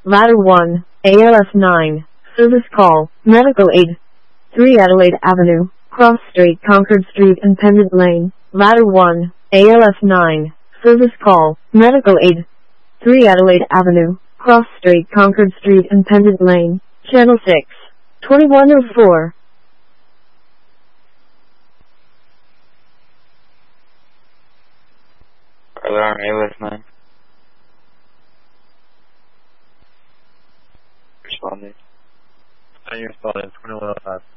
Ladder 1, ALS 9, service call, medical aid. 3 Adelaide Avenue, Cross Street, Concord Street and Pendant Lane. Ladder 1, ALS 9, service call, medical aid. 3 Adelaide Avenue, Cross Street, Concord Street and Pendant Lane. Channel 6, 2104. Alarm ALS 9. Responding. You're responding, 2105.